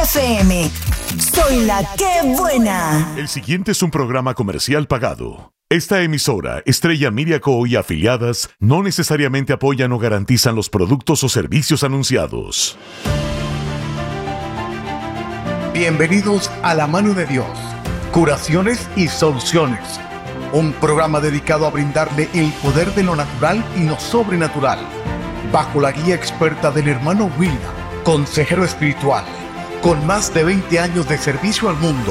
FM. Soy la que buena. El siguiente es un programa comercial pagado. Esta emisora, Estrella Media Co. y afiliadas, no necesariamente apoyan o garantizan los productos o servicios anunciados. Bienvenidos a La Mano de Dios, Curaciones y Soluciones. Un programa dedicado a brindarle el poder de lo natural y lo sobrenatural, bajo la guía experta del hermano William, consejero espiritual, con más de 20 años de servicio al mundo.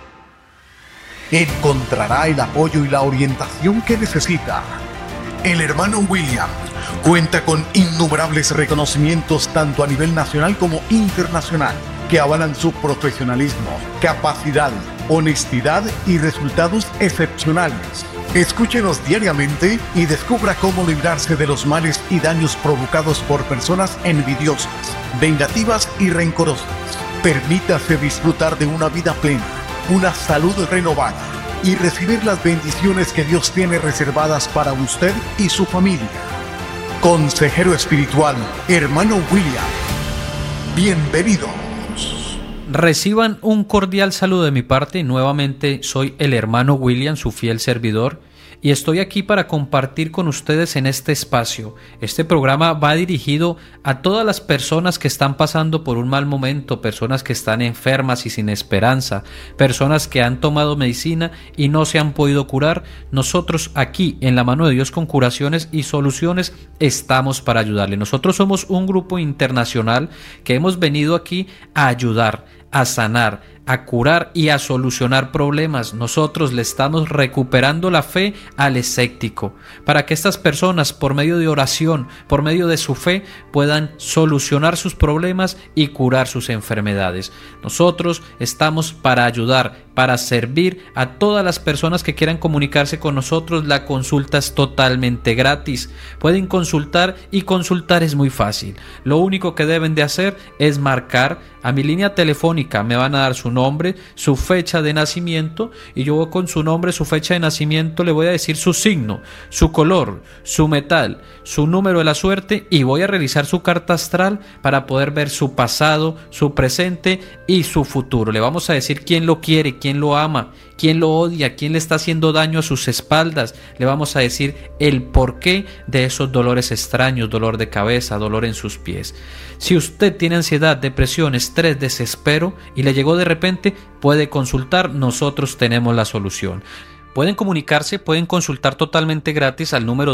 Encontrará el apoyo y la orientación que necesita. El hermano William cuenta con innumerables reconocimientos tanto a nivel nacional como internacional, que avalan su profesionalismo, capacidad, honestidad y resultados excepcionales. Escúchenos diariamente y descubra cómo librarse de los males y daños provocados por personas envidiosas, vengativas y rencorosas. Permítase disfrutar de una vida plena, una salud renovada y recibir las bendiciones que Dios tiene reservadas para usted y su familia. Consejero espiritual, hermano William. Bienvenido. Reciban un cordial saludo de mi parte. Nuevamente soy el hermano William, su fiel servidor, y estoy aquí para compartir con ustedes en este espacio. Este programa va dirigido a todas las personas que están pasando por un mal momento, personas que están enfermas y sin esperanza, personas que han tomado medicina y no se han podido curar. Nosotros aquí en La Mano de Dios con Curaciones y Soluciones estamos para ayudarle. Nosotros somos un grupo internacional que hemos venido aquí a ayudar, a sanar, a curar y a solucionar problemas. Nosotros le estamos recuperando la fe al escéptico, para que estas personas, por medio de oración, por medio de su fe, puedan solucionar sus problemas y curar sus enfermedades. Nosotros estamos para ayudar, para servir a todas las personas que quieran comunicarse con nosotros. La consulta es totalmente gratis. Pueden consultar y consultar es muy fácil. Lo único que deben de hacer es marcar a mi línea telefónica. Me van a dar su nombre, su fecha de nacimiento, y yo con su nombre, su fecha de nacimiento le voy a decir su signo, su color, su metal, su número de la suerte, y voy a realizar su carta astral para poder ver su pasado, su presente y su futuro. Le vamos a decir quién lo quiere, quién lo ama, quién lo odia, quién le está haciendo daño a sus espaldas. Le vamos a decir el porqué de esos dolores extraños, dolor de cabeza, dolor en sus pies. Si usted tiene ansiedad, depresión, estrés, desespero y le llegó de repente, puede consultar. Nosotros tenemos la solución. Pueden comunicarse, pueden consultar totalmente gratis al número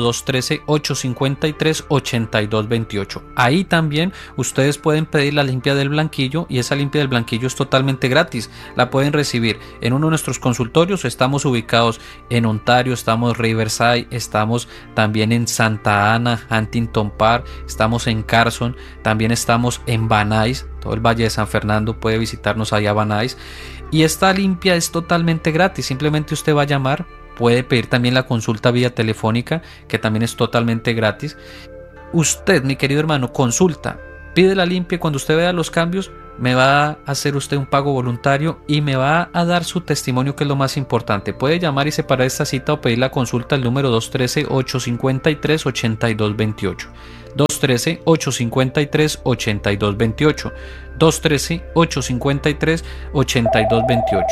213-853-8228. Ahí también ustedes pueden pedir la limpia del blanquillo, y esa limpia del blanquillo es totalmente gratis. La pueden recibir en uno de nuestros consultorios. Estamos ubicados en Ontario, estamos en Riverside, estamos también en Santa Ana, Huntington Park, estamos en Carson, también estamos en Van Nuys. Todo el Valle de San Fernando puede visitarnos allá a Van Nuys. Y esta limpia es totalmente gratis. Simplemente usted va a llamar, puede pedir también la consulta vía telefónica, que también es totalmente gratis. Usted, mi querido hermano, consulta, pide la limpia, y cuando usted vea los cambios, me va a hacer usted un pago voluntario y me va a dar su testimonio, que es lo más importante. Puede llamar y separar esta cita o pedir la consulta al número 213-853-8228. 213-853-8228. 213-853-8228.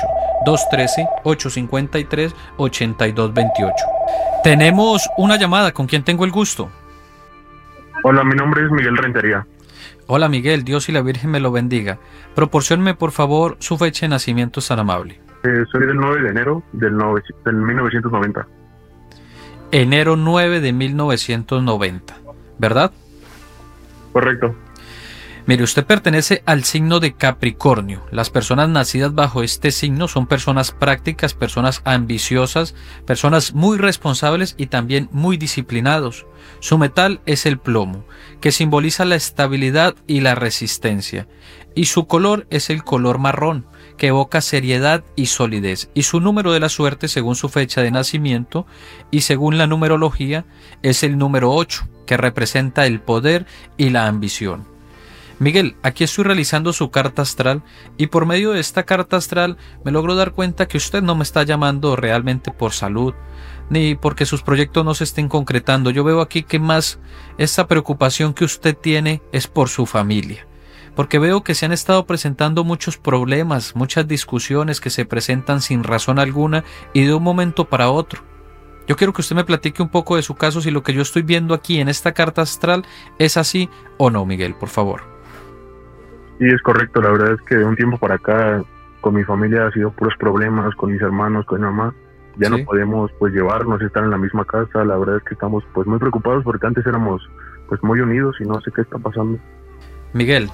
213-853-8228. Tenemos una llamada. ¿Con quién tengo el gusto? Hola, mi nombre es Miguel Rentería. Hola Miguel, Dios y la Virgen me lo bendiga. Proporcióneme por favor su fecha de nacimiento, tan amable. Soy del 9 de enero del 1990. Enero 9 de 1990, ¿verdad? Correcto. Mire, usted pertenece al signo de Capricornio. Las personas nacidas bajo este signo son personas prácticas, personas ambiciosas, personas muy responsables y también muy disciplinados. Su metal es el plomo, que simboliza la estabilidad y la resistencia. Y su color es el color marrón, que evoca seriedad y solidez. Y su número de la suerte, según su fecha de nacimiento y según la numerología, es el número 8, que representa el poder y la ambición. Miguel, aquí estoy realizando su carta astral, y por medio de esta carta astral me logro dar cuenta que usted no me está llamando realmente por salud, ni porque sus proyectos no se estén concretando. Yo veo aquí que más esta preocupación que usted tiene es por su familia, porque veo que se han estado presentando muchos problemas, muchas discusiones que se presentan sin razón alguna y de un momento para otro. Yo quiero que usted me platique un poco de su caso, si lo que yo estoy viendo aquí en esta carta astral es así o no, Miguel, por favor. Sí, es correcto. La verdad es que de un tiempo para acá con mi familia ha sido puros problemas, con mis hermanos, con mi mamá. Ya Sí. no podemos pues llevarnos, estar en la misma casa. La verdad es que estamos pues muy preocupados porque antes éramos pues muy unidos y no sé qué está pasando. Miguel,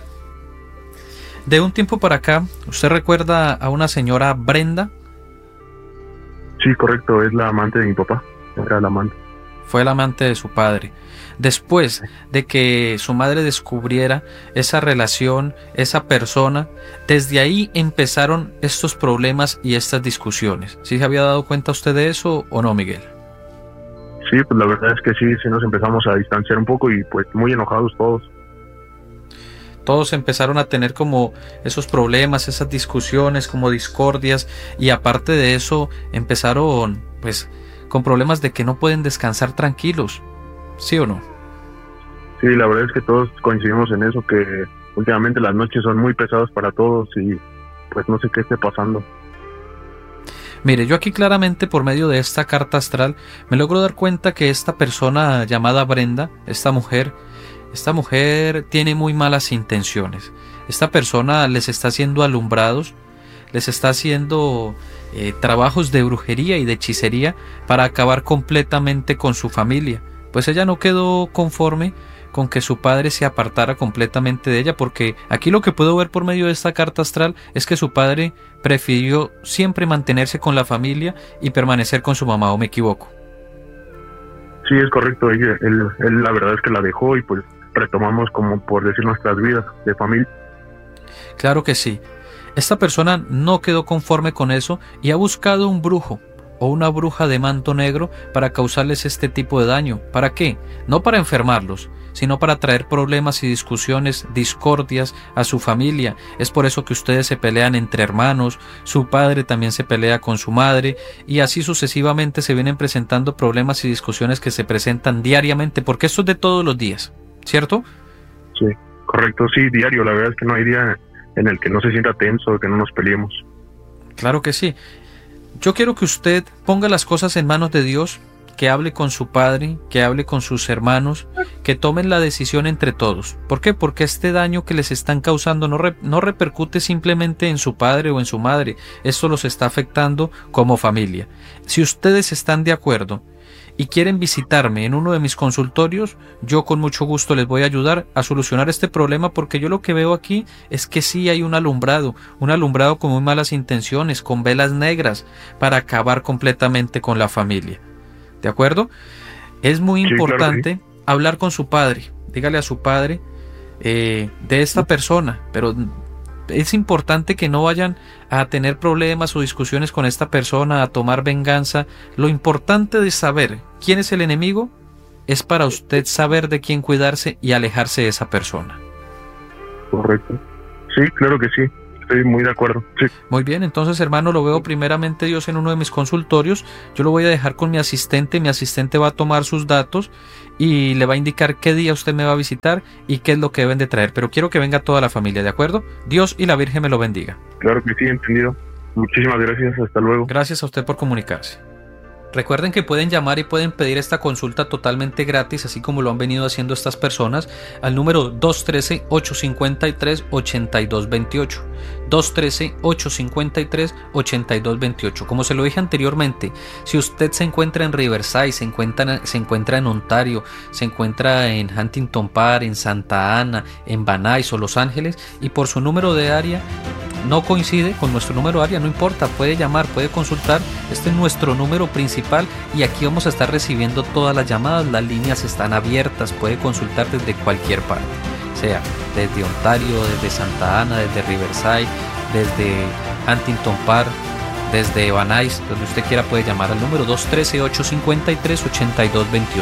de un tiempo para acá, ¿usted recuerda a una señora Brenda? Sí, correcto, es la amante de mi papá. Era la amante. Fue el amante de su padre. Después de que su madre descubriera esa relación, esa persona, desde ahí empezaron estos problemas y estas discusiones. ¿Sí se había dado cuenta usted de eso o no, Miguel? Sí, pues la verdad es que sí nos empezamos a distanciar un poco y pues muy enojados todos. Todos empezaron a tener como esos problemas, esas discusiones, como discordias, y aparte de eso empezaron pues con problemas de que no pueden descansar tranquilos, ¿sí o no? Sí, la verdad es que todos coincidimos en eso, que últimamente las noches son muy pesadas para todos y pues no sé qué esté pasando. Mire, yo aquí claramente por medio de esta carta astral me logro dar cuenta que esta persona llamada Brenda, esta mujer tiene muy malas intenciones. Esta persona les está haciendo alumbrados, les está haciendo trabajos de brujería y de hechicería para acabar completamente con su familia. Pues ella no quedó conforme con que su padre se apartara completamente de ella, porque aquí lo que puedo ver por medio de esta carta astral es que su padre prefirió siempre mantenerse con la familia y permanecer con su mamá, ¿o me equivoco? Sí, es correcto, él la verdad es que la dejó y pues retomamos, como por decir, nuestras vidas de familia. Claro que sí. Esta persona no quedó conforme con eso y ha buscado un brujo o una bruja de manto negro para causarles este tipo de daño. ¿Para qué? No para enfermarlos, sino para traer problemas y discusiones, discordias a su familia. Es por eso que ustedes se pelean entre hermanos, su padre también se pelea con su madre, y así sucesivamente se vienen presentando problemas y discusiones que se presentan diariamente, porque esto es de todos los días, ¿cierto? Sí, correcto, sí, diario. La verdad es que no hay día en el que no se sienta tenso, que no nos peleemos. Claro que sí. Yo quiero que usted ponga las cosas en manos de Dios, que hable con su padre, que hable con sus hermanos, que tomen la decisión entre todos. ¿Por qué? Porque este daño que les están causando no repercute simplemente en su padre o en su madre. Esto los está afectando como familia. Si ustedes están de acuerdo y quieren visitarme en uno de mis consultorios, yo con mucho gusto les voy a ayudar a solucionar este problema, porque yo lo que veo aquí es que sí hay un alumbrado con muy malas intenciones, con velas negras, para acabar completamente con la familia. ¿De acuerdo? Es muy importante hablar con su padre. Dígale a su padre de esta persona, pero es importante que no vayan a tener problemas o discusiones con esta persona, a tomar venganza. Lo importante de saber quién es el enemigo es para usted saber de quién cuidarse y alejarse de esa persona. Correcto. Sí, claro que sí. Estoy muy de acuerdo. Sí. Muy bien, entonces, hermano, lo veo primeramente Dios en uno de mis consultorios. Yo lo voy a dejar con mi asistente va a tomar sus datos y le va a indicar qué día usted me va a visitar y qué es lo que deben de traer, pero quiero que venga toda la familia, ¿de acuerdo? Dios y la Virgen me lo bendiga. Claro que sí, entendido. Muchísimas gracias, hasta luego. Gracias a usted por comunicarse. Recuerden que pueden llamar y pueden pedir esta consulta totalmente gratis, así como lo han venido haciendo estas personas, al número 213-853-8228. 213-853-8228. Como se lo dije anteriormente, si usted se encuentra en Riverside, se encuentra en Ontario, se encuentra en Huntington Park, en Santa Ana, en Van Nuys o Los Ángeles, y por su número de área no coincide con nuestro número de área, no importa, puede llamar, puede consultar. Este es nuestro número principal y aquí vamos a estar recibiendo todas las llamadas. Las líneas están abiertas, puede consultar desde cualquier parte, sea desde Ontario, desde Santa Ana, desde Riverside, desde Huntington Park, desde Van Nuys, donde usted quiera puede llamar al número 213-853-8228.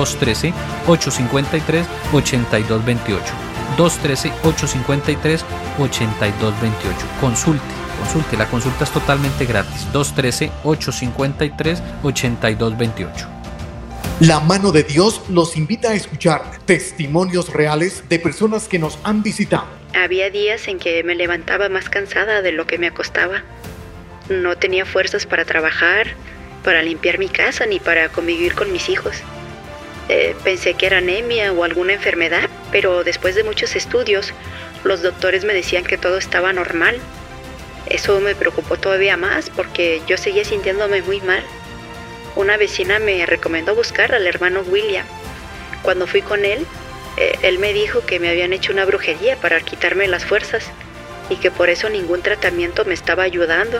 213-853-8228. 213-853-8228. Consulte, la consulta es totalmente gratis. 213-853-8228. La mano de Dios los invita a escuchar testimonios reales de personas que nos han visitado. Había días en que me levantaba más cansada de lo que me acostaba. No tenía fuerzas para trabajar, para limpiar mi casa, ni para convivir con mis hijos. Pensé que era anemia o alguna enfermedad, pero después de muchos estudios, los doctores me decían que todo estaba normal. Eso me preocupó todavía más porque yo seguía sintiéndome muy mal. Una vecina me recomendó buscar al hermano William. Cuando fui con él, él me dijo que me habían hecho una brujería para quitarme las fuerzas y que por eso ningún tratamiento me estaba ayudando.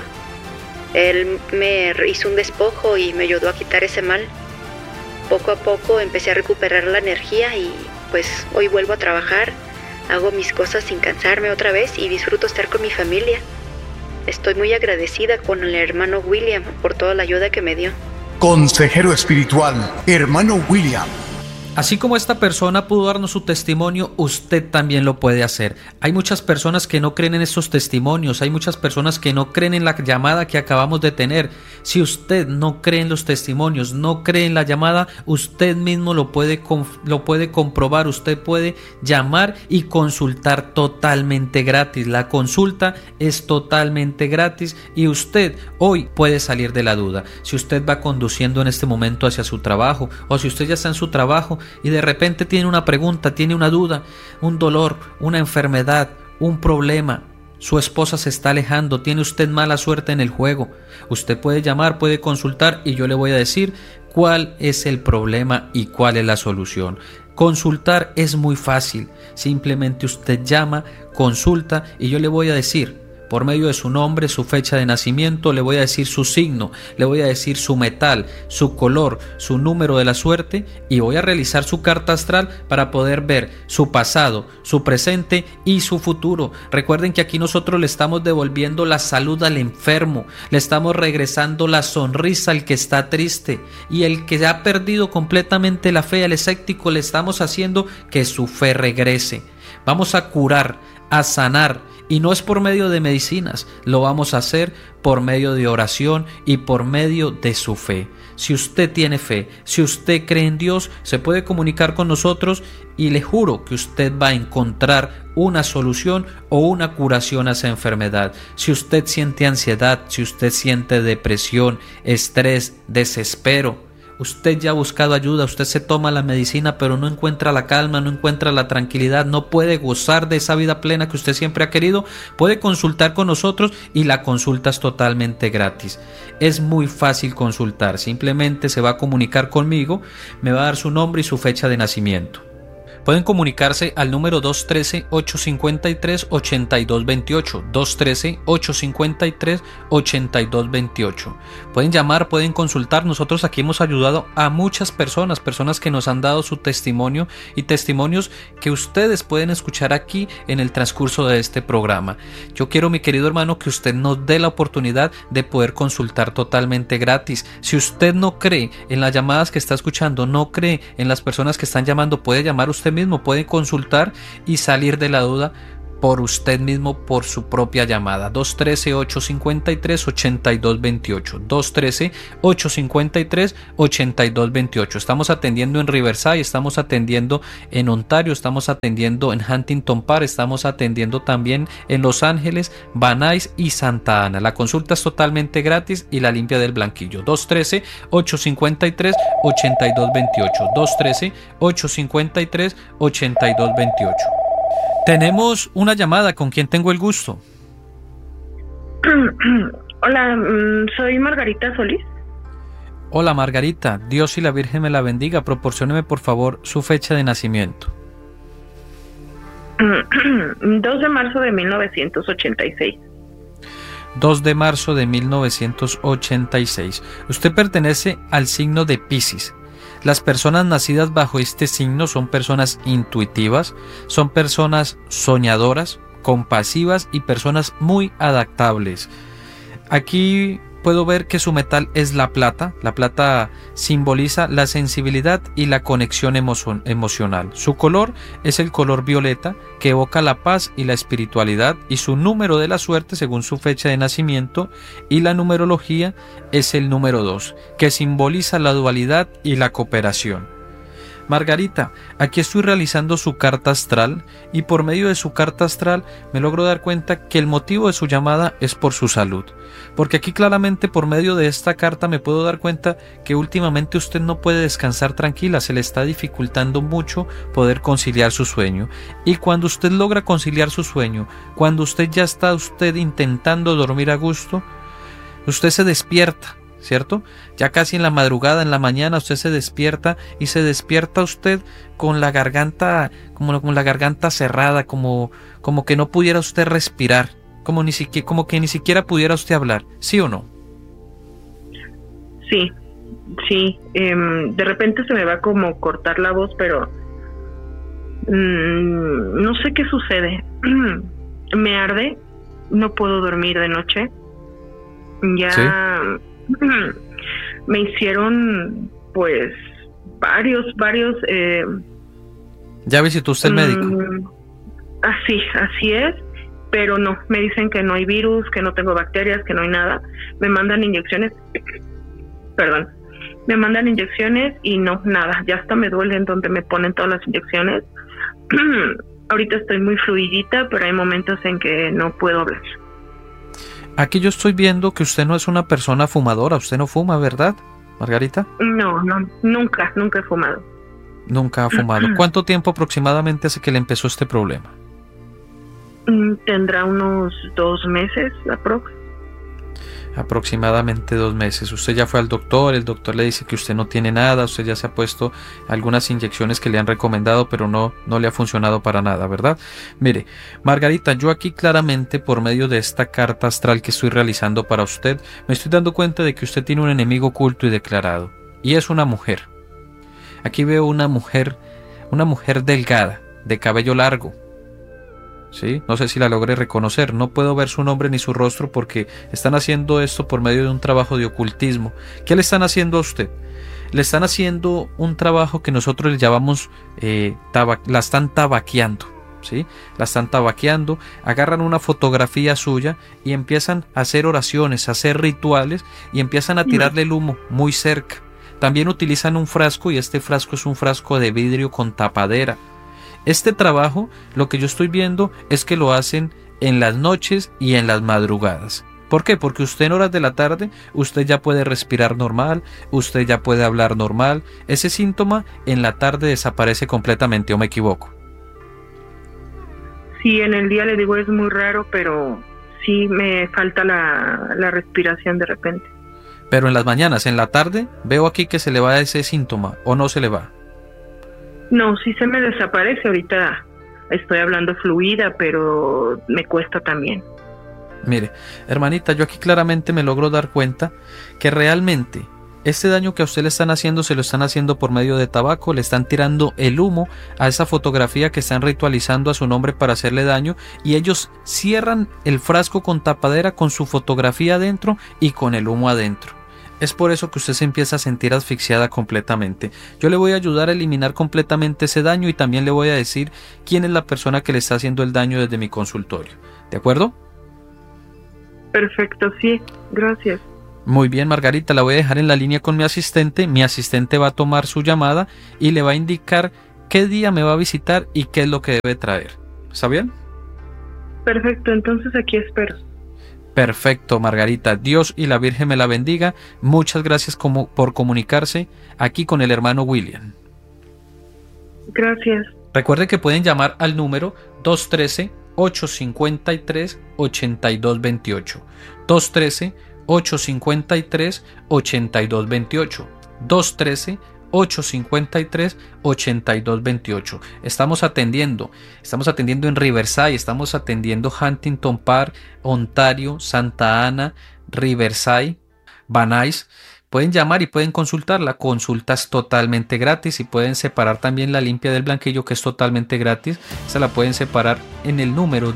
Él me hizo un despojo y me ayudó a quitar ese mal. Poco a poco empecé a recuperar la energía y pues hoy vuelvo a trabajar, hago mis cosas sin cansarme otra vez y disfruto estar con mi familia. Estoy muy agradecida con el hermano William por toda la ayuda que me dio. Consejero espiritual, hermano William. Así como esta persona pudo darnos su testimonio, usted también lo puede hacer. Hay muchas personas que no creen en estos testimonios, hay muchas personas que no creen en la llamada que acabamos de tener. Si usted no cree en los testimonios, no cree en la llamada, usted mismo lo puede comprobar. Usted puede llamar y consultar totalmente gratis. La consulta es totalmente gratis y usted hoy puede salir de la duda. Si usted va conduciendo en este momento hacia su trabajo o si usted ya está en su trabajo y de repente tiene una pregunta, tiene una duda, un dolor, una enfermedad, un problema, su esposa se está alejando, tiene usted mala suerte en el juego, usted puede llamar, puede consultar y yo le voy a decir cuál es el problema y cuál es la solución. Consultar es muy fácil, simplemente usted llama, consulta y yo le voy a decir por medio de su nombre, su fecha de nacimiento, le voy a decir su signo, le voy a decir su metal, su color, su número de la suerte y voy a realizar su carta astral para poder ver su pasado, su presente y su futuro. Recuerden que aquí nosotros le estamos devolviendo la salud al enfermo, le estamos regresando la sonrisa al que está triste y el que ha perdido completamente la fe, al escéptico, le estamos haciendo que su fe regrese. Vamos a curar, a sanar. Y no es por medio de medicinas, lo vamos a hacer por medio de oración y por medio de su fe. Si usted tiene fe, si usted cree en Dios, se puede comunicar con nosotros y le juro que usted va a encontrar una solución o una curación a esa enfermedad. Si usted siente ansiedad, si usted siente depresión, estrés, desespero, usted ya ha buscado ayuda, usted se toma la medicina pero no encuentra la calma, no encuentra la tranquilidad, no puede gozar de esa vida plena que usted siempre ha querido, puede consultar con nosotros y la consulta es totalmente gratis. Es muy fácil consultar, simplemente se va a comunicar conmigo, me va a dar su nombre y su fecha de nacimiento. Pueden comunicarse al número 213-853-8228, 213-853-8228. Pueden llamar, pueden consultar. Nosotros aquí hemos ayudado a muchas personas que nos han dado su testimonio y testimonios que ustedes pueden escuchar aquí en el transcurso de este programa. Yo quiero, mi querido hermano, que usted nos dé la oportunidad de poder consultar totalmente gratis. Si usted no cree en las llamadas que está escuchando, no cree en las personas que están llamando, puede llamar usted mismo, puede consultar y salir de la duda por usted mismo, por su propia llamada. 213-853-8228, 213-853-8228. Estamos atendiendo en Riverside, estamos atendiendo en Ontario, estamos atendiendo en Huntington Park, estamos atendiendo también en Los Ángeles, Van Nuys y Santa Ana. La consulta es totalmente gratis y la limpia del blanquillo. 213-853-8228, 213-853-8228. Tenemos una llamada. ¿Con quién tengo el gusto? Hola, soy Margarita Solís. Hola Margarita, Dios y la Virgen me la bendiga. Proporcióneme por favor su fecha de nacimiento. 2 de marzo de 1986. 2 de marzo de 1986. Usted pertenece al signo de Piscis. Las personas nacidas bajo este signo son personas intuitivas, son personas soñadoras, compasivas y personas muy adaptables. Aquí puedo ver que su metal es la plata. La plata simboliza la sensibilidad y la conexión emocional. Su color es el color violeta, que evoca la paz y la espiritualidad, y su número de la suerte según su fecha de nacimiento y la numerología es el número 2, que simboliza la dualidad y la cooperación. Margarita, aquí estoy realizando su carta astral y por medio de su carta astral me logro dar cuenta que el motivo de su llamada es por su salud. Porque aquí claramente por medio de esta carta me puedo dar cuenta que últimamente usted no puede descansar tranquila, se le está dificultando mucho poder conciliar su sueño. Y cuando usted logra conciliar su sueño, cuando usted ya está intentando dormir a gusto, usted se despierta, ¿cierto? Ya casi en la madrugada, en la mañana, usted se despierta y se despierta usted con la garganta, como la garganta cerrada, como que no pudiera usted respirar, como que ni siquiera pudiera usted hablar, ¿sí o no? Sí. De repente se me va como cortar la voz, pero no sé qué sucede. Me arde, no puedo dormir de noche. Ya... ¿Sí? Me hicieron pues varios ¿ya visitó usted el médico? Así es, pero no, me dicen que no hay virus, que no tengo bacterias, que no hay nada. Me mandan inyecciones y no, nada, ya hasta me duele en donde me ponen todas las inyecciones. Ahorita estoy muy fluidita, pero hay momentos en que no puedo hablar. Aquí yo estoy viendo que usted no es una persona fumadora, usted no fuma, ¿verdad, Margarita? No, nunca he fumado. Nunca ha fumado. ¿Cuánto tiempo aproximadamente hace que le empezó este problema? Tendrá unos 2 meses, aproximadamente 2 meses. Usted ya fue al doctor, el doctor le dice que usted no tiene nada, usted ya se ha puesto algunas inyecciones que le han recomendado, pero no le ha funcionado para nada, ¿verdad? Mire, Margarita, yo aquí claramente por medio de esta carta astral que estoy realizando para usted, me estoy dando cuenta de que usted tiene un enemigo oculto y declarado, y es una mujer. Aquí veo una mujer delgada, de cabello largo. ¿Sí? No sé si la logré reconocer, no puedo ver su nombre ni su rostro porque están haciendo esto por medio de un trabajo de ocultismo. ¿Qué le están haciendo a usted? Le están haciendo un trabajo que nosotros le llamamos, la están tabaqueando, ¿sí? La están tabaqueando, agarran una fotografía suya y empiezan a hacer oraciones, a hacer rituales y empiezan a tirarle el humo muy cerca. También utilizan un frasco y este frasco es un frasco de vidrio con tapadera. Este trabajo, lo que yo estoy viendo es que lo hacen en las noches y en las madrugadas. ¿Por qué? Porque usted en horas de la tarde, usted ya puede respirar normal, usted ya puede hablar normal. Ese síntoma en la tarde desaparece completamente, ¿o me equivoco? Sí, en el día le digo es muy raro, pero sí me falta la respiración de repente. Pero en las mañanas, en la tarde, veo aquí que se le va ese síntoma, ¿o no se le va? No, sí se me desaparece. Ahorita estoy hablando fluida, pero me cuesta también. Mire, hermanita, yo aquí claramente me logro dar cuenta que realmente este daño que a usted le están haciendo se lo están haciendo por medio de tabaco, le están tirando el humo a esa fotografía que están ritualizando a su nombre para hacerle daño y ellos cierran el frasco con tapadera con su fotografía adentro y con el humo adentro. Es por eso que usted se empieza a sentir asfixiada completamente. Yo le voy a ayudar a eliminar completamente ese daño y también le voy a decir quién es la persona que le está haciendo el daño desde mi consultorio. ¿De acuerdo? Perfecto, sí. Gracias. Muy bien, Margarita, la voy a dejar en la línea con mi asistente. Mi asistente va a tomar su llamada y le va a indicar qué día me va a visitar y qué es lo que debe traer. ¿Está bien? Perfecto, entonces aquí espero. Perfecto, Margarita. Dios y la Virgen me la bendiga. Muchas gracias por comunicarse aquí con el hermano William. Gracias. Recuerde que pueden llamar al número 213-853-8228. 213-853-8228. 213-853-8228. Estamos atendiendo en Riverside, estamos atendiendo Huntington Park, Ontario, Santa Ana, Riverside, Van Nuys. pueden llamar y pueden consultar. La consulta es totalmente gratis y pueden separar también la limpia del blanquillo, que es totalmente gratis. Esa la pueden separar en el número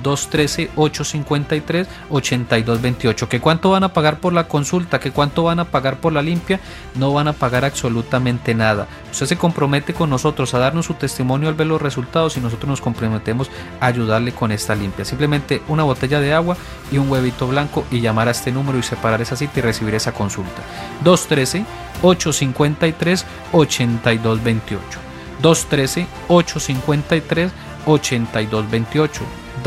213-853-8228. ¿Que cuánto van a pagar por la consulta? ¿Que cuánto van a pagar por la limpia? No van a pagar absolutamente nada. Usted se compromete con nosotros a darnos su testimonio al ver los resultados y nosotros nos comprometemos a ayudarle con esta limpia. Simplemente una botella de agua y un huevito blanco y llamar a este número y separar esa cita y recibir esa consulta. 213-853-8228. 213-853-8228.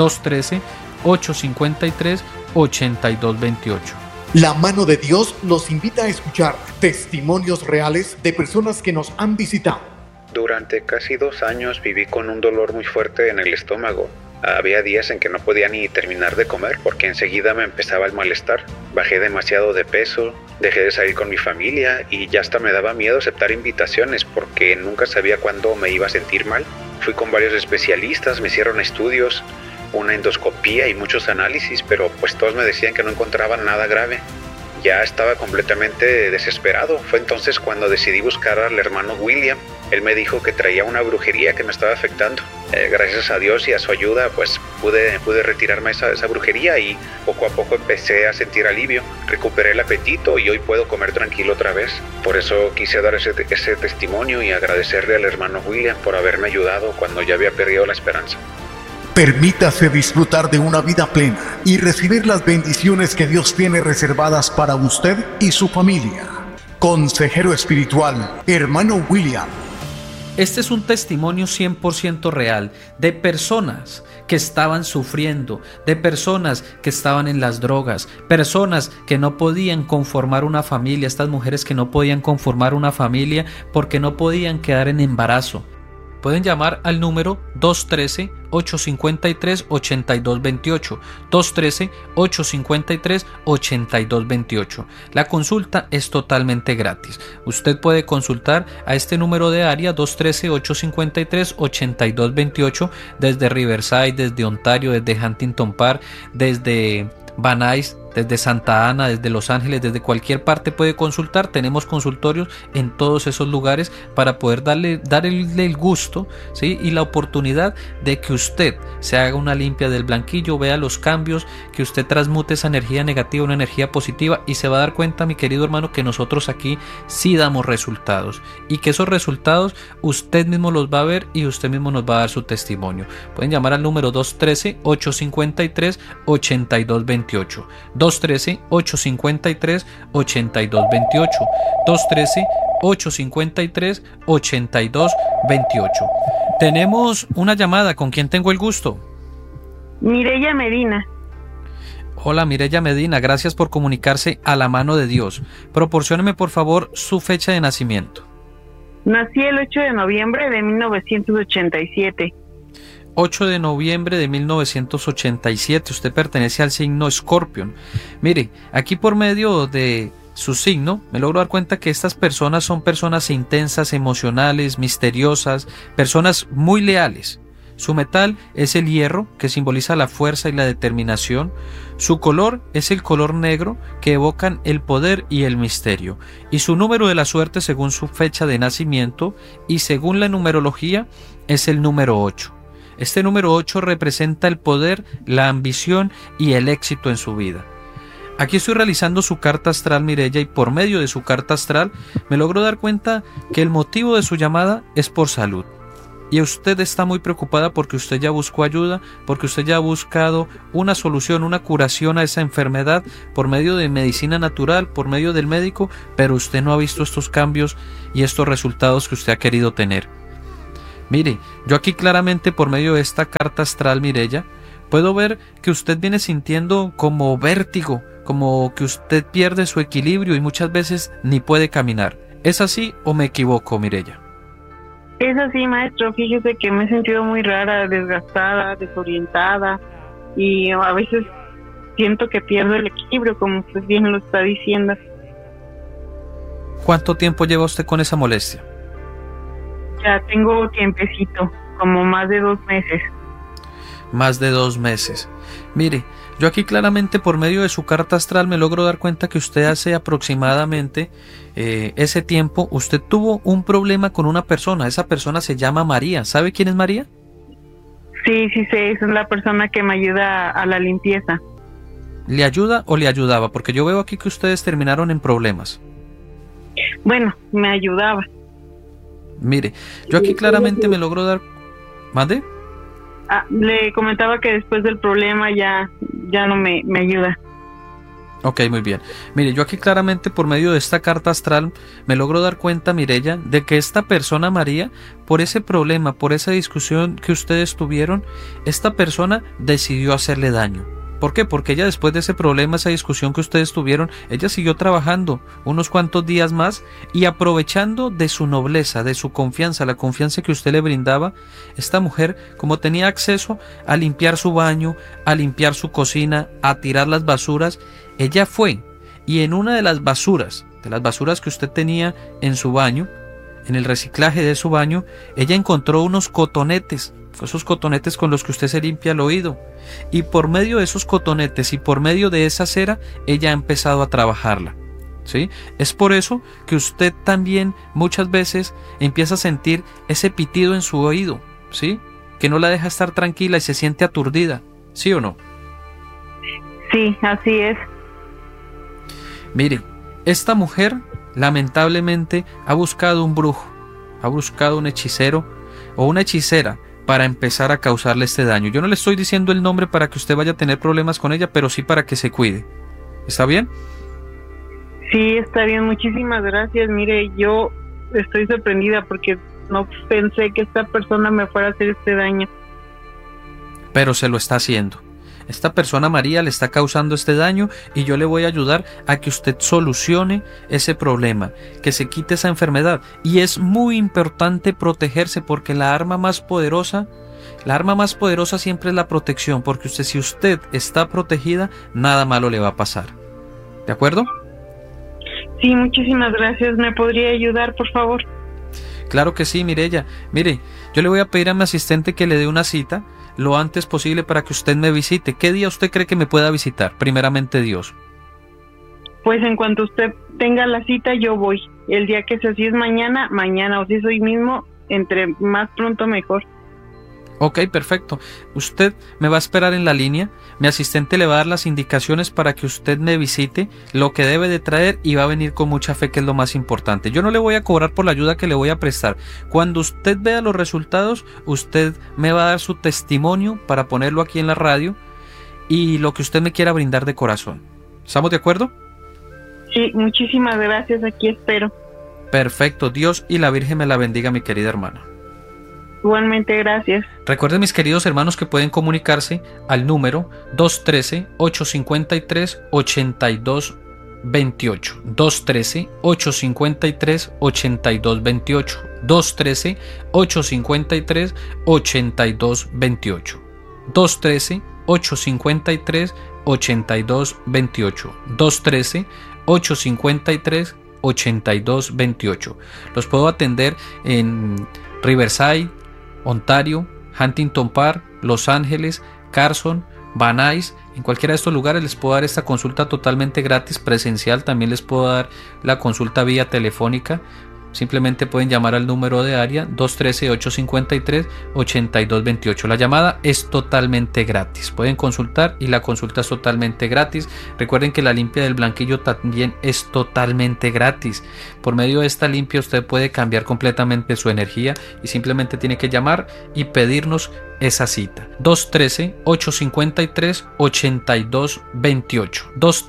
213-853-8228. La mano de Dios los invita a escuchar testimonios reales de personas que nos han visitado. Durante casi 2 años viví con un dolor muy fuerte en el estómago. Había días en que no podía ni terminar de comer porque enseguida me empezaba el malestar. Bajé demasiado de peso, dejé de salir con mi familia y ya hasta me daba miedo aceptar invitaciones porque nunca sabía cuándo me iba a sentir mal. Fui con varios especialistas, me hicieron estudios, una endoscopía y muchos análisis, pero pues todos me decían que no encontraban nada grave. Ya estaba completamente desesperado. Fue entonces cuando decidí buscar al hermano William. Él me dijo que traía una brujería que me estaba afectando. Gracias a Dios y a su ayuda, pues pude retirarme esa brujería y poco a poco empecé a sentir alivio. Recuperé el apetito y hoy puedo comer tranquilo otra vez. Por eso quise dar ese testimonio y agradecerle al hermano William por haberme ayudado cuando ya había perdido la esperanza. Permítase disfrutar de una vida plena y recibir las bendiciones que Dios tiene reservadas para usted y su familia. Consejero espiritual, hermano William. Este es un testimonio 100% real de personas que estaban sufriendo, de personas que estaban en las drogas, personas que no podían conformar una familia, estas mujeres que no podían conformar una familia porque no podían quedar en embarazo. Pueden llamar al número 213-853-8228, 213-853-8228. La consulta es totalmente gratis. Usted puede consultar a este número de área 213-853-8228 desde Riverside, desde Ontario, desde Huntington Park, desde Van Nuys, desde Santa Ana, desde Los Ángeles, desde cualquier parte puede consultar. Tenemos consultorios en todos esos lugares para poder darle el gusto, ¿sí? Y la oportunidad de que usted se haga una limpia del blanquillo, vea los cambios, que usted transmute esa energía negativa a una energía positiva y se va a dar cuenta, mi querido hermano, que nosotros aquí sí damos resultados y que esos resultados usted mismo los va a ver y usted mismo nos va a dar su testimonio. Pueden llamar al número 213-853-8228. 213-853-8228, 213-853-8228. Tenemos una llamada. ¿Con quién tengo el gusto? Mireya Medina. Hola, Mireya Medina, gracias por comunicarse a la mano de Dios. Proporcióneme por favor su fecha de nacimiento. Nací el 8 de noviembre de 1987. 8 de noviembre de 1987, usted pertenece al signo Escorpión. Mire, aquí por medio de su signo me logro dar cuenta que estas personas son personas intensas, emocionales, misteriosas, personas muy leales. Su metal es el hierro, que simboliza la fuerza y la determinación. Su color es el color negro, que evocan el poder y el misterio. Y su número de la suerte, según su fecha de nacimiento y según la numerología, es el número 8. Este número 8 representa el poder, la ambición y el éxito en su vida. Aquí estoy realizando su carta astral, Mireya, y por medio de su carta astral me logro dar cuenta que el motivo de su llamada es por salud. Y usted está muy preocupada porque usted ya buscó ayuda, porque usted ya ha buscado una solución, una curación a esa enfermedad por medio de medicina natural, por medio del médico, pero usted no ha visto estos cambios y estos resultados que usted ha querido tener. Mire, yo aquí claramente por medio de esta carta astral, Mireya, puedo ver que usted viene sintiendo como vértigo, como que usted pierde su equilibrio y muchas veces ni puede caminar. ¿Es así o me equivoco, Mireya? Es así, maestro. Fíjese que me he sentido muy rara, desgastada, desorientada y a veces siento que pierdo el equilibrio, como usted bien lo está diciendo. ¿Cuánto tiempo lleva usted con esa molestia? Ya tengo tiempecito, como más de 2 meses. más de 2 meses. Mire, yo aquí claramente por medio de su carta astral me logro dar cuenta que usted hace aproximadamente ese tiempo, usted tuvo un problema con una persona. Esa persona se llama María. ¿Sabe quién es María? Sí, esa es la persona que me ayuda a la limpieza. ¿Le ayuda o le ayudaba? Porque yo veo aquí que ustedes terminaron en problemas. Bueno, me ayudaba. Mire, yo aquí claramente me logro dar... ¿Mande? Le comentaba que después del problema ya no me ayuda. Ok, muy bien. Mire, yo aquí claramente por medio de esta carta astral me logro dar cuenta, Mireya, de que esta persona, María, por ese problema, por esa discusión que ustedes tuvieron, esta persona decidió hacerle daño. ¿Por qué? Porque ella después de ese problema, esa discusión que ustedes tuvieron, ella siguió trabajando unos cuantos días más y aprovechando de su nobleza, de su confianza, la confianza que usted le brindaba, esta mujer, como tenía acceso a limpiar su baño, a limpiar su cocina, a tirar las basuras, ella fue y en una de las basuras que usted tenía en su baño, en el reciclaje de su baño, ella encontró unos cotonetes, esos cotonetes con los que usted se limpia el oído, y por medio de esos cotonetes y por medio de esa cera ella ha empezado a trabajarla, ¿sí? Es por eso que usted también muchas veces empieza a sentir ese pitido en su oído, ¿sí? Que no la deja estar tranquila y se siente aturdida, ¿sí o no? Sí, así es. Mire, esta mujer lamentablemente ha buscado un brujo, ha buscado un hechicero o una hechicera para empezar a causarle este daño. Yo no le estoy diciendo el nombre para que usted vaya a tener problemas con ella, pero sí para que se cuide. ¿Está bien? Sí, está bien. Muchísimas gracias. Mire, yo estoy sorprendida porque no pensé que esta persona me fuera a hacer este daño. Pero se lo está haciendo. Esta persona, María, le está causando este daño y yo le voy a ayudar a que usted solucione ese problema, que se quite esa enfermedad. Y es muy importante protegerse porque la arma más poderosa siempre es la protección, porque si usted está protegida, nada malo le va a pasar. ¿De acuerdo? Sí, muchísimas gracias. ¿Me podría ayudar, por favor? Claro que sí, Mireya. Mire, yo le voy a pedir a mi asistente que le dé una cita lo antes posible para que usted me visite. ¿Qué día usted cree que me pueda visitar? Primeramente Dios. Pues en cuanto usted tenga la cita, yo voy. El día que sea, si es mañana, o si es hoy mismo, entre más pronto mejor. Ok, perfecto. Usted me va a esperar en la línea. Mi asistente le va a dar las indicaciones para que usted me visite, lo que debe de traer, y va a venir con mucha fe, que es lo más importante. Yo no le voy a cobrar por la ayuda que le voy a prestar. Cuando usted vea los resultados, usted me va a dar su testimonio para ponerlo aquí en la radio y lo que usted me quiera brindar de corazón. ¿Estamos de acuerdo? Sí, muchísimas gracias. Aquí espero. Perfecto. Dios y la Virgen me la bendiga, mi querida hermana. Igualmente, gracias. Recuerden, mis queridos hermanos, que pueden comunicarse al número 213-853-8228. 213-853-8228. 213-853-8228. 213-853-8228. 213-853-8228. Los puedo atender en Riverside, Ontario, Huntington Park, Los Ángeles, Carson, Van Nuys. En cualquiera de estos lugares les puedo dar esta consulta totalmente gratis, presencial. También les puedo dar la consulta vía telefónica. Simplemente pueden llamar al número de área 213-853-8228. La llamada es totalmente gratis. Pueden consultar y la consulta es totalmente gratis. Recuerden que la limpia del blanquillo también es totalmente gratis. Por medio de esta limpia usted puede cambiar completamente su energía y simplemente tiene que llamar y pedirnos esa cita. 213-853-8228.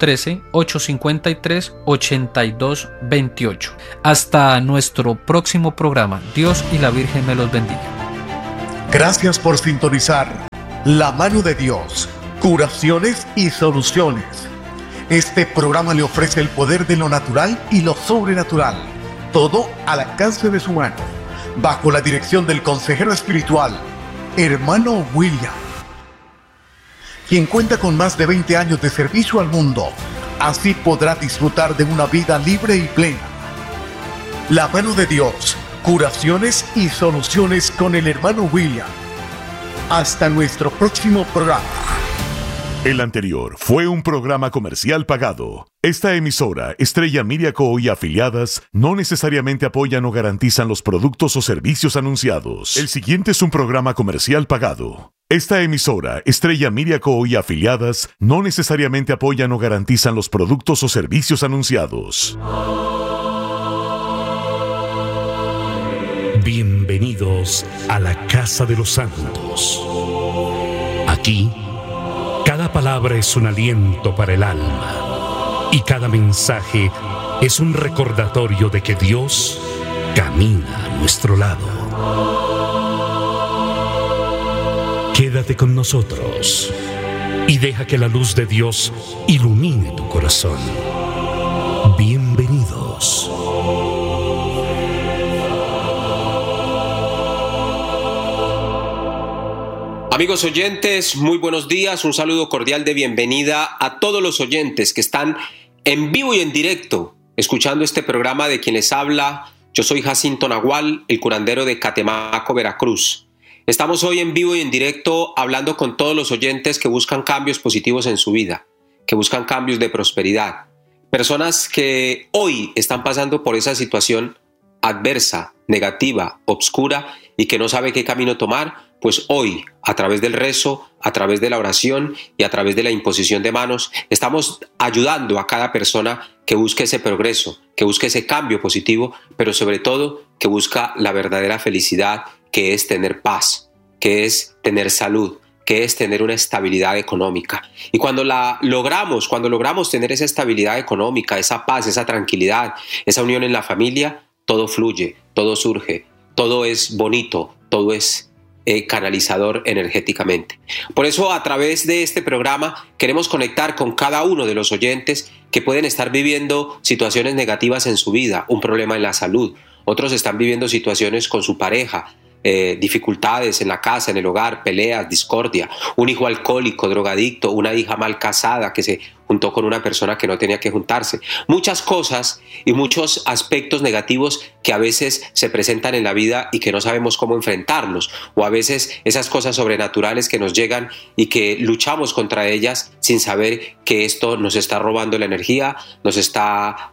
213-853-8228. Hasta nuestro próximo programa. Dios y la Virgen me los bendiga. Gracias por sintonizar La Mano de Dios, curaciones y soluciones. Este programa le ofrece el poder de lo natural y lo sobrenatural, todo al alcance de su mano, bajo la dirección del consejero espiritual, Hermano William, quien cuenta con más de 20 años de servicio al mundo. Así podrá disfrutar de una vida libre y plena. La Mano de Dios, curaciones y soluciones con el Hermano William. Hasta nuestro próximo programa. El anterior fue un programa comercial pagado. Esta emisora, Estrella Media Co. y afiliadas, no necesariamente apoyan o garantizan los productos o servicios anunciados. El siguiente es un programa comercial pagado. Esta emisora, Estrella Media Co. y afiliadas, no necesariamente apoyan o garantizan los productos o servicios anunciados. Bienvenidos a la Casa de los Santos. Aquí, cada palabra es un aliento para el alma y cada mensaje es un recordatorio de que Dios camina a nuestro lado. Quédate con nosotros y deja que la luz de Dios ilumine tu corazón. Bienvenidos. Amigos oyentes, muy buenos días, un saludo cordial de bienvenida a todos los oyentes que están en vivo y en directo escuchando este programa de quien les habla. Yo soy Jacinto Nagual, el curandero de Catemaco, Veracruz. Estamos hoy en vivo y en directo hablando con todos los oyentes que buscan cambios positivos en su vida, que buscan cambios de prosperidad. Personas que hoy están pasando por esa situación adversa, negativa, obscura y que no sabe qué camino tomar. Pues hoy, a través del rezo, a través de la oración y a través de la imposición de manos, estamos ayudando a cada persona que busque ese progreso, que busque ese cambio positivo, pero sobre todo que busca la verdadera felicidad, que es tener paz, que es tener salud, que es tener una estabilidad económica. Y cuando logramos tener esa estabilidad económica, esa paz, esa tranquilidad, esa unión en la familia, todo fluye, todo surge, todo es bonito, todo es canalizador energéticamente. Por eso, a través de este programa queremos conectar con cada uno de los oyentes que pueden estar viviendo situaciones negativas en su vida, un problema en la salud. Otros están viviendo situaciones con su pareja, dificultades en la casa, en el hogar, peleas, discordia, un hijo alcohólico, drogadicto, una hija mal casada que se juntó con una persona que no tenía que juntarse. Muchas cosas y muchos aspectos negativos que a veces se presentan en la vida y que no sabemos cómo enfrentarlos, o a veces esas cosas sobrenaturales que nos llegan y que luchamos contra ellas sin saber que esto nos está robando la energía, nos está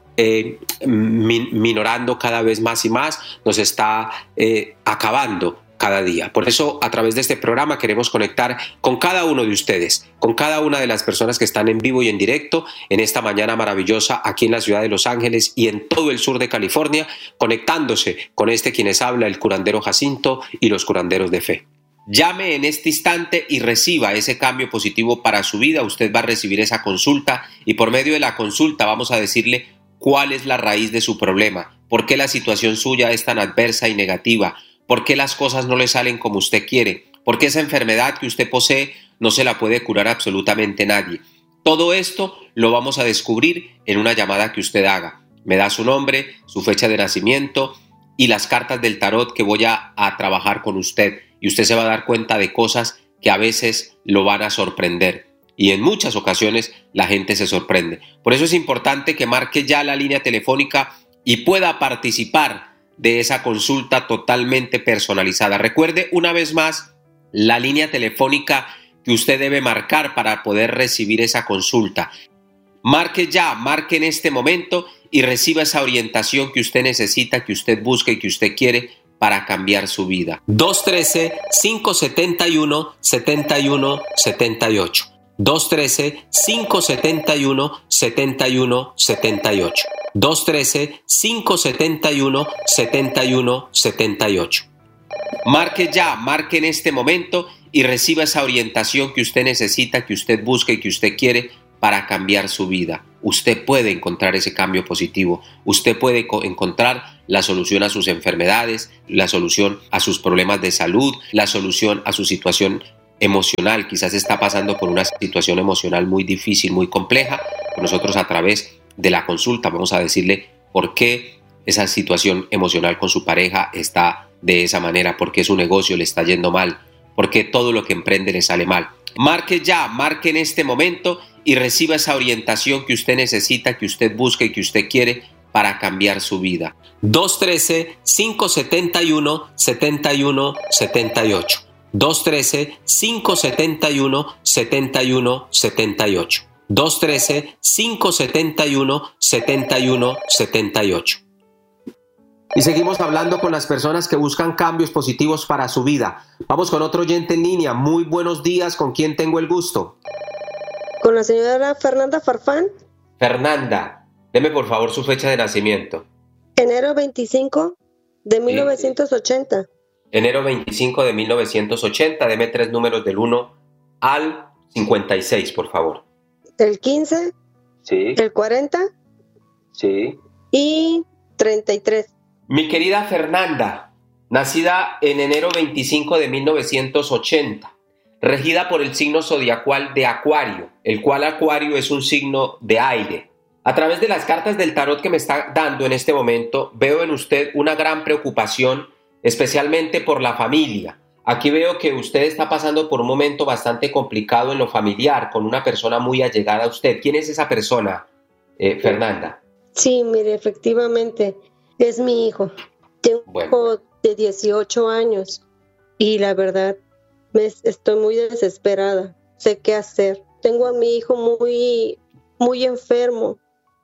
minorando cada vez más y más, nos está acabando cada día. Por eso, a través de este programa queremos conectar con cada uno de ustedes, con cada una de las personas que están en vivo y en directo en esta mañana maravillosa aquí en la ciudad de Los Ángeles y en todo el sur de California, conectándose con quienes habla, el curandero Jacinto y los curanderos de fe. Llame en este instante y reciba ese cambio positivo para su vida. Usted va a recibir esa consulta y por medio de la consulta vamos a decirle cuál es la raíz de su problema, por qué la situación suya es tan adversa y negativa, por qué las cosas no le salen como usted quiere, por qué esa enfermedad que usted posee no se la puede curar absolutamente nadie. Todo esto lo vamos a descubrir en una llamada que usted haga. Me da su nombre, su fecha de nacimiento y las cartas del tarot que voy a trabajar con usted, y usted se va a dar cuenta de cosas que a veces lo van a sorprender. Y en muchas ocasiones la gente se sorprende. Por eso es importante que marque ya la línea telefónica y pueda participar de esa consulta totalmente personalizada. Recuerde una vez más la línea telefónica que usted debe marcar para poder recibir esa consulta. Marque ya, marque en este momento y reciba esa orientación que usted necesita, que usted busca y que usted quiere para cambiar su vida. 213-571-7178. 213-571-7178. 213-571-7178. Marque ya, marque en este momento y reciba esa orientación que usted necesita, que usted busca y que usted quiere para cambiar su vida. Usted puede encontrar ese cambio positivo. Usted puede encontrar la solución a sus enfermedades, la solución a sus problemas de salud, la solución a su situación emocional. Quizás está pasando por una situación emocional muy difícil, muy compleja. Nosotros, a través de la consulta, vamos a decirle por qué esa situación emocional con su pareja está de esa manera, por qué su negocio le está yendo mal, por qué todo lo que emprende le sale mal. Marque ya, marque en este momento y reciba esa orientación que usted necesita, que usted busca y que usted quiere para cambiar su vida. 213-571-7178. 213-571-7178. 213-571-7178. Y seguimos hablando con las personas que buscan cambios positivos para su vida. Vamos con otro oyente en línea. Muy buenos días, ¿con quién tengo el gusto? Con la señora Fernanda Farfán. Fernanda, deme por favor su fecha de nacimiento. Enero 25 de 1980. Enero 25 de 1980, deme 3 números del 1 al 56, por favor. El 15, sí. El 40, sí. Y 33. Mi querida Fernanda, nacida en enero 25 de 1980, regida por el signo zodiacal de Acuario, el cual Acuario es un signo de aire. A través de las cartas del tarot que me está dando en este momento, veo en usted una gran preocupación, especialmente por la familia. Aquí veo que usted está pasando por un momento bastante complicado en lo familiar, con una persona muy allegada a usted. ¿Quién es esa persona, Fernanda? Sí, mire, efectivamente, es mi hijo. Tengo un hijo de 18 años y la verdad, estoy muy desesperada. Sé qué hacer. Tengo a mi hijo muy enfermo.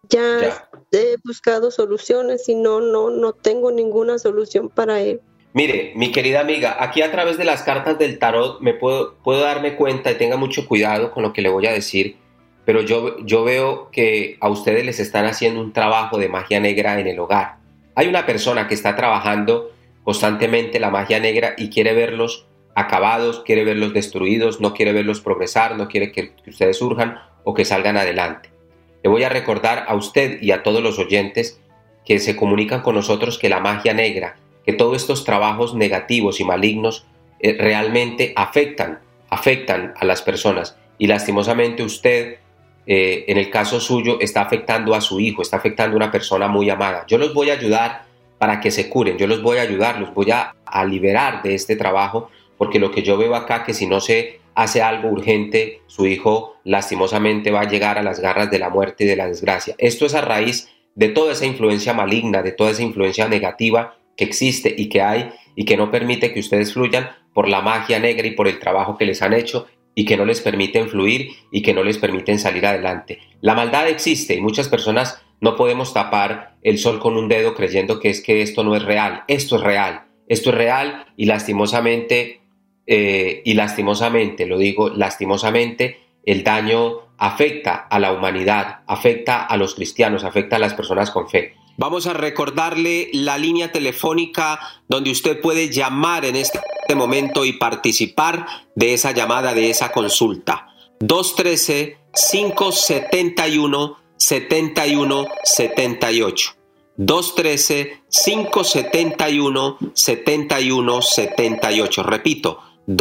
Ya he buscado soluciones y no tengo ninguna solución para él. Mire, mi querida amiga, aquí a través de las cartas del tarot puedo darme cuenta, y tenga mucho cuidado con lo que le voy a decir, pero yo veo que a ustedes les están haciendo un trabajo de magia negra en el hogar. Hay una persona que está trabajando constantemente la magia negra y quiere verlos acabados, quiere verlos destruidos, no quiere verlos progresar, no quiere que ustedes surjan o que salgan adelante. Le voy a recordar a usted y a todos los oyentes que se comunican con nosotros que la magia negra, que todos estos trabajos negativos y malignos realmente afectan a las personas. Y lastimosamente usted, en el caso suyo, está afectando a su hijo, está afectando a una persona muy amada. Yo los voy a ayudar para que se curen, yo los voy a ayudar, los voy a liberar de este trabajo, porque lo que yo veo acá, que si no se hace algo urgente, su hijo lastimosamente va a llegar a las garras de la muerte y de la desgracia. Esto es a raíz de toda esa influencia maligna, de toda esa influencia negativa que existe y que hay y que no permite que ustedes fluyan por la magia negra y por el trabajo que les han hecho y que no les permiten fluir y que no les permiten salir adelante. La maldad existe y muchas personas no podemos tapar el sol con un dedo creyendo que esto no es real. Esto es real y lastimosamente, lo digo lastimosamente, el daño afecta a la humanidad, afecta a los cristianos, afecta a las personas con fe. Vamos a recordarle la línea telefónica donde usted puede llamar en este momento y participar de esa llamada, de esa consulta. 213-571-7178. 213-571-7178. Repito,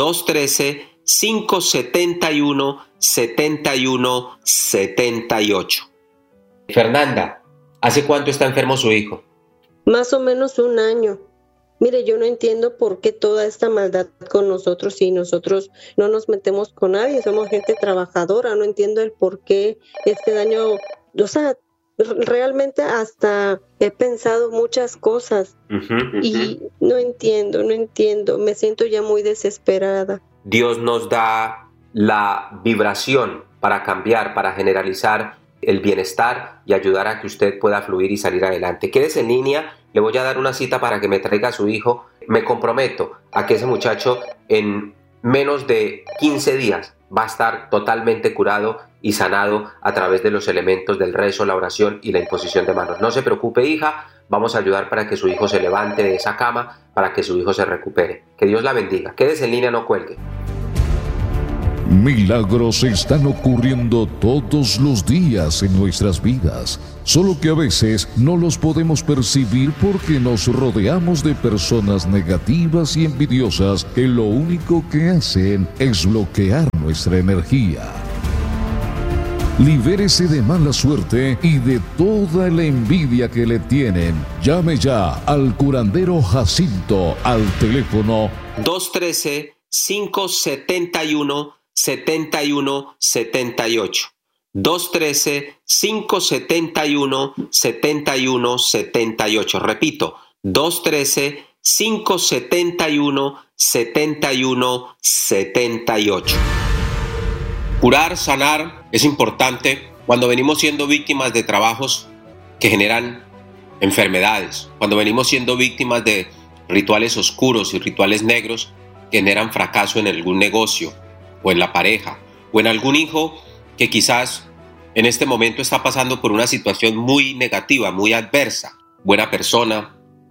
213-571-7178. Fernanda, ¿hace cuánto está enfermo su hijo? Más o menos 1 año. Mire, yo no entiendo por qué toda esta maldad con nosotros si nosotros no nos metemos con nadie, somos gente trabajadora. No entiendo el por qué este daño, o sea, realmente hasta he pensado muchas cosas y no entiendo, me siento ya muy desesperada. Dios nos da la vibración para cambiar, para generalizar el bienestar y ayudar a que usted pueda fluir y salir adelante. Quédese en línea, le voy a dar una cita para que me traiga a su hijo. Me comprometo a que ese muchacho en menos de 15 días va a estar totalmente curado y sanado a través de los elementos del rezo, la oración y la imposición de manos. No se preocupe, hija, vamos a ayudar para que su hijo se levante de esa cama, para que su hijo se recupere. Que Dios la bendiga. Quédese en línea, no cuelgue. Milagros están ocurriendo todos los días en nuestras vidas, solo que a veces no los podemos percibir porque nos rodeamos de personas negativas y envidiosas que lo único que hacen es bloquear nuestra energía. Libérese de mala suerte y de toda la envidia que le tienen. Llame ya al curandero Jacinto al teléfono 213-571-7178. 213-571-7178. Repito, 213-571-7178. 7178. Curar, sanar es importante cuando venimos siendo víctimas de trabajos que generan enfermedades, cuando venimos siendo víctimas de rituales oscuros y rituales negros que generan fracaso en algún negocio o en la pareja o en algún hijo que quizás en este momento está pasando por una situación muy negativa, muy adversa. Buena persona,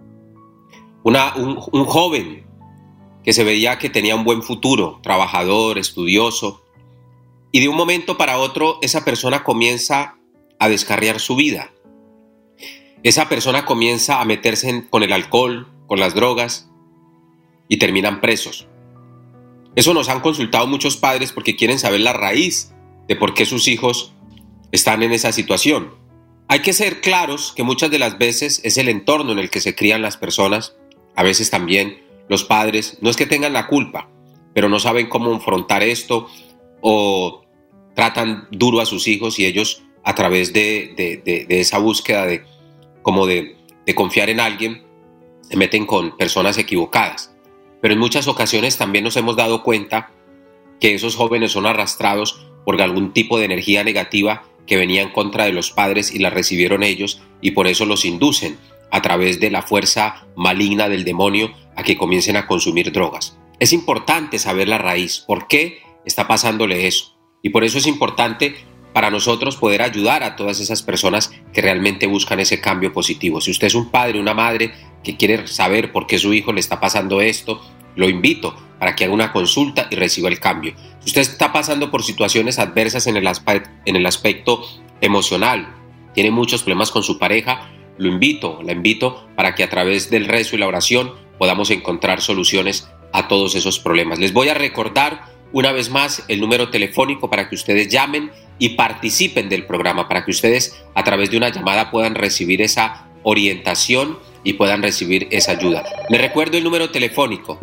un joven que se veía que tenía un buen futuro, trabajador, estudioso, y de un momento para otro esa persona comienza a descarriar su vida. Esa persona comienza a meterse con el alcohol, con las drogas, y terminan presos. Eso nos han consultado muchos padres porque quieren saber la raíz de por qué sus hijos están en esa situación. Hay que ser claros que muchas de las veces es el entorno en el que se crían las personas, a veces también los padres, no es que tengan la culpa, pero no saben cómo afrontar esto o tratan duro a sus hijos y ellos a través de esa búsqueda de confiar en alguien se meten con personas equivocadas. Pero en muchas ocasiones también nos hemos dado cuenta que esos jóvenes son arrastrados por algún tipo de energía negativa que venía en contra de los padres y la recibieron ellos, y por eso los inducen a través de la fuerza maligna del demonio a que comiencen a consumir drogas. Es importante saber la raíz, por qué está pasándole eso, y por eso es importante para nosotros poder ayudar a todas esas personas que realmente buscan ese cambio positivo. Si usted es un padre, una madre que quiere saber por qué su hijo le está pasando esto, lo invito para que haga una consulta y reciba el cambio. Si usted está pasando por situaciones adversas en el aspecto emocional, tiene muchos problemas con su pareja, la invito para que a través del rezo y la oración podamos encontrar soluciones a todos esos problemas. Les voy a recordar una vez más el número telefónico para que ustedes llamen y participen del programa, para que ustedes a través de una llamada puedan recibir esa orientación y puedan recibir esa ayuda. Les recuerdo el número telefónico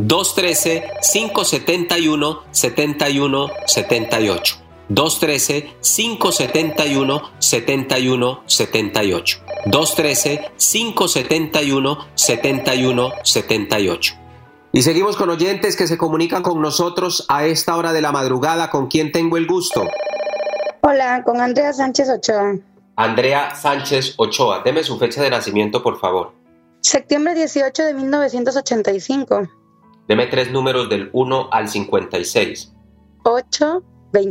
213-571-7178. 213-571-7178. 213-571-7178. Y seguimos con oyentes que se comunican con nosotros a esta hora de la madrugada. ¿Con quién tengo el gusto? Hola, con Andrea Sánchez Ochoa. Andrea Sánchez Ochoa, deme su fecha de nacimiento, por favor. Septiembre 18 de 1985. Deme 3 números del 1 al 56. 8,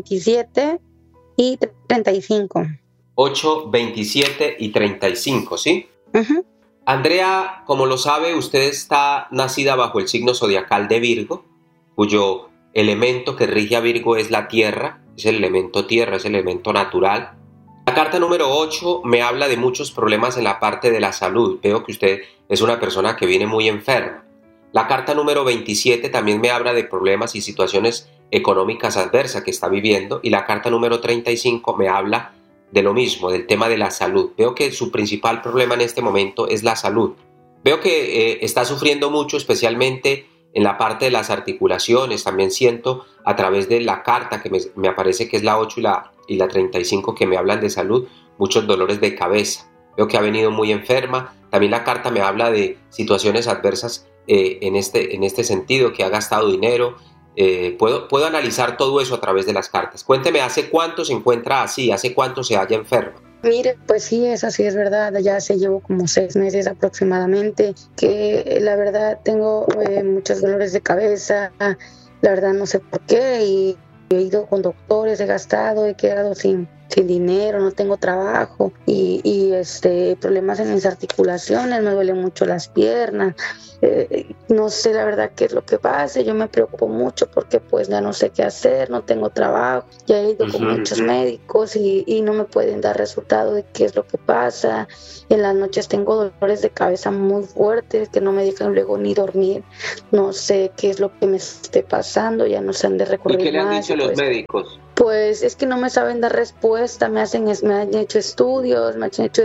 27 y 35. 8, 27 y 35, ¿sí? Uh-huh. Andrea, como lo sabe, usted está nacida bajo el signo zodiacal de Virgo, cuyo elemento que rige a Virgo es la tierra, es el elemento tierra, es el elemento natural. La carta número 8 me habla de muchos problemas en la parte de la salud. Veo que usted es una persona que viene muy enferma. La carta número 27 también me habla de problemas y situaciones económicas adversas que está viviendo. Y la carta número 35 me habla de lo mismo, del tema de la salud. Veo que su principal problema en este momento es la salud. Veo que está sufriendo mucho, especialmente en la parte de las articulaciones. También siento a través de la carta que me aparece que es la 8 y la 35 que me hablan de salud, muchos dolores de cabeza. Veo que ha venido muy enferma. También la carta me habla de situaciones adversas en este sentido, que ha gastado dinero. Puedo analizar todo eso a través de las cartas. Cuénteme, ¿hace cuánto se encuentra así? ¿Hace cuánto se halla enferma? Mire, pues sí, es así, es verdad. Ya llevo como 6 meses aproximadamente, que la verdad tengo muchos dolores de cabeza. La verdad no sé por qué, y he ido con doctores, he gastado, he quedado sin dinero, no tengo trabajo y problemas en mis articulaciones, me duelen mucho las piernas. No sé la verdad qué es lo que pasa. Yo me preocupo mucho porque pues ya no sé qué hacer, no tengo trabajo, ya he ido con muchos médicos y no me pueden dar resultado de qué es lo que pasa. En las noches tengo dolores de cabeza muy fuertes que no me dejan luego ni dormir. No sé qué es lo que me esté pasando, ya no sé dónde recurrir. ¿Y qué le han más, dicho pues, los médicos? Pues es que no me saben dar respuesta, me han hecho estudios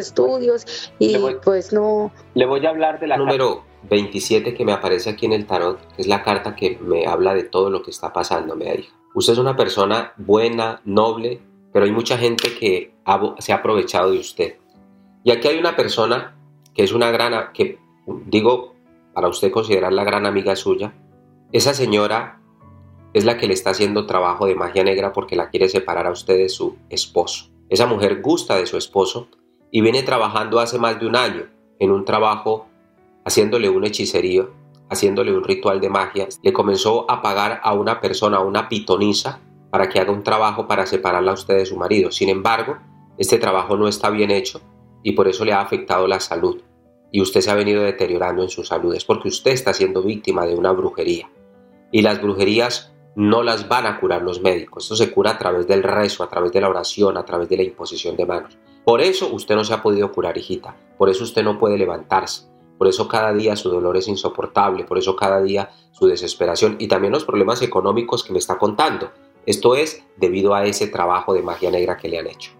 y pues no. Le voy a hablar de la número 27 que me aparece aquí en el tarot, que es la carta que me habla de todo lo que está pasando, mi hija. Usted es una persona buena, noble, pero hay mucha gente que se ha aprovechado de usted. Y aquí hay una persona que es una gran, que digo, para usted considerar la gran amiga suya, Esa señora es la que le está haciendo trabajo de magia negra porque la quiere separar a usted de su esposo. Esa mujer gusta de su esposo y viene trabajando hace más de un año en un trabajo haciéndole un hechicerío, haciéndole un ritual de magia. Le comenzó a pagar a una persona, a una pitonisa, para que haga un trabajo para separarla a usted de su marido. Sin embargo, este trabajo no está bien hecho y por eso le ha afectado la salud. Y usted se ha venido deteriorando en su salud. Es porque usted está siendo víctima de una brujería. Y las brujerías no las van a curar los médicos. Esto se cura a través del rezo, a través de la oración, a través de la imposición de manos. Por eso usted no se ha podido curar, hijita. Por eso usted no puede levantarse. Por eso cada día su dolor es insoportable. Por eso cada día su desesperación y también los problemas económicos que me está contando. Esto es debido a ese trabajo de magia negra que le han hecho.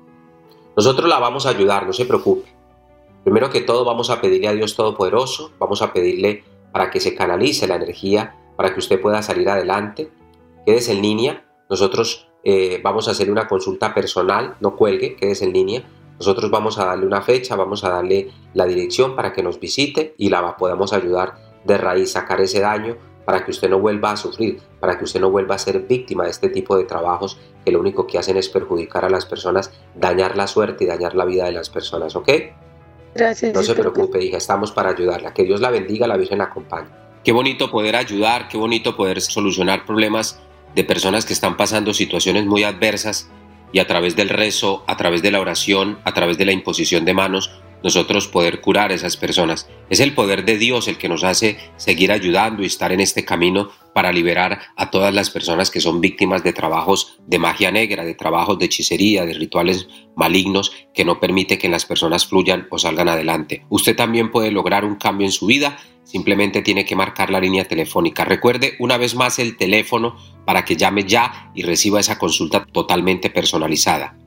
Nosotros la vamos a ayudar, no se preocupe. Primero que todo vamos a pedirle a Dios Todopoderoso, vamos a pedirle para que se canalice la energía, para que usted pueda salir adelante. Quédese en línea, nosotros vamos a hacer una consulta personal, no cuelgue, quédese en línea. Nosotros vamos a darle una fecha, vamos a darle la dirección para que nos visite y la podamos ayudar de raíz, sacar ese daño para que usted no vuelva a sufrir, para que usted no vuelva a ser víctima de este tipo de trabajos que lo único que hacen es perjudicar a las personas, dañar la suerte y dañar la vida de las personas, ¿ok? Gracias. No se preocupe, hija, estamos para ayudarla. Que Dios la bendiga, la Virgen la acompañe. Qué bonito poder ayudar, qué bonito poder solucionar problemas de personas que están pasando situaciones muy adversas y a través del rezo, a través de la oración, a través de la imposición de manos, nosotros poder curar a esas personas. Es el poder de Dios el que nos hace seguir ayudando y estar en este camino para liberar a todas las personas que son víctimas de trabajos de magia negra, de trabajos de hechicería, de rituales malignos que no permite que las personas fluyan o salgan adelante. Usted también puede lograr un cambio en su vida, simplemente tiene que marcar la línea telefónica. Recuerde una vez más el teléfono para que llame ya y reciba esa consulta totalmente personalizada.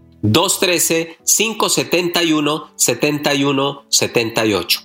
213-571-7178.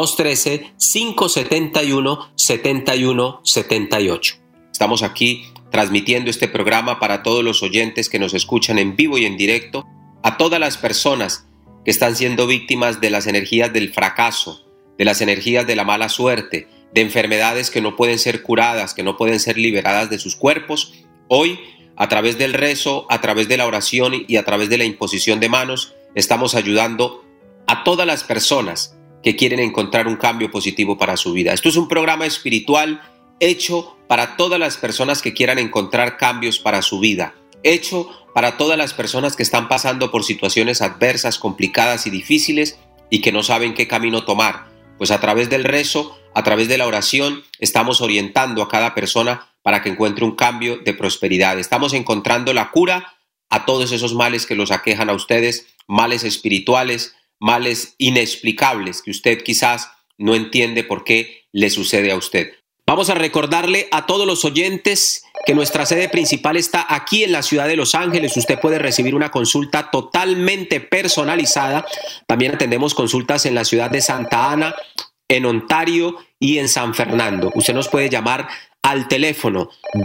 213-571-7178. Estamos aquí transmitiendo este programa para todos los oyentes que nos escuchan en vivo y en directo, a todas las personas que están siendo víctimas de las energías del fracaso, de las energías de la mala suerte, de enfermedades que no pueden ser curadas, que no pueden ser liberadas de sus cuerpos. Hoy, a través del rezo, a través de la oración y a través de la imposición de manos, estamos ayudando a todas las personas que quieren encontrar un cambio positivo para su vida. Esto es un programa espiritual hecho para todas las personas que quieran encontrar cambios para su vida, hecho para todas las personas que están pasando por situaciones adversas, complicadas y difíciles y que no saben qué camino tomar. Pues a través del rezo, a través de la oración, estamos orientando a cada persona para que encuentre un cambio de prosperidad. Estamos encontrando la cura a todos esos males que los aquejan a ustedes, males espirituales, males inexplicables que usted quizás no entiende por qué le sucede a usted. Vamos a recordarle a todos los oyentes que nuestra sede principal está aquí en la ciudad de Los Ángeles. Usted puede recibir una consulta totalmente personalizada. También atendemos consultas en la ciudad de Santa Ana, en Ontario y en San Fernando. Usted nos puede llamar al teléfono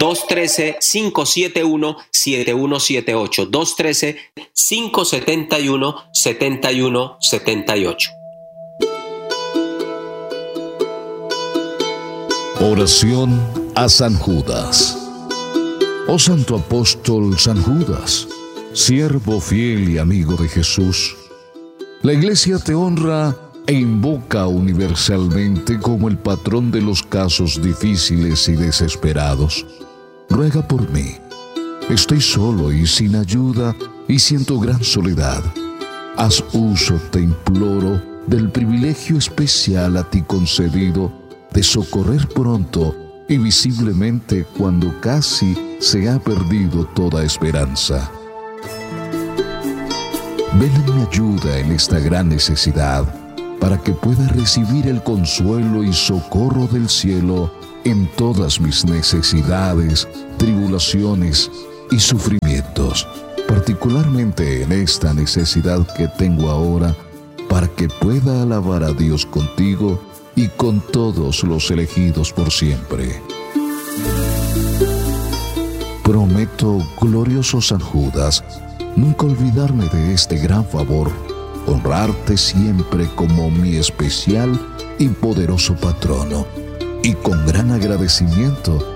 213-571-7178, 213-571-7178. Oración a San Judas. Oh Santo Apóstol San Judas, siervo fiel y amigo de Jesús, la Iglesia te honra e invoca universalmente como el patrón de los casos difíciles y desesperados. Ruega por mí. Estoy solo y sin ayuda y siento gran soledad. Haz uso, te imploro, del privilegio especial a ti concedido de socorrer pronto y visiblemente cuando casi se ha perdido toda esperanza. Ven en mi ayuda en esta gran necesidad, para que pueda recibir el consuelo y socorro del cielo en todas mis necesidades, tribulaciones y sufrimientos, particularmente en esta necesidad que tengo ahora, para que pueda alabar a Dios contigo y con todos los elegidos por siempre. Prometo, glorioso San Judas, nunca olvidarme de este gran favor, honrarte siempre como mi especial y poderoso patrono, y con gran agradecimiento